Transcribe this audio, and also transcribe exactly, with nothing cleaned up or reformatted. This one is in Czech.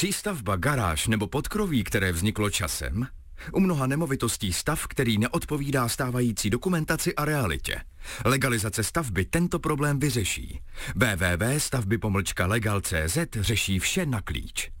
Přístavba, garáž nebo podkroví, které vzniklo časem? U mnoha nemovitostí stav, který neodpovídá stávající dokumentaci a realitě. Legalizace stavby tento problém vyřeší. w w w tečka stavby pomlčka legal tečka cz řeší vše na klíč.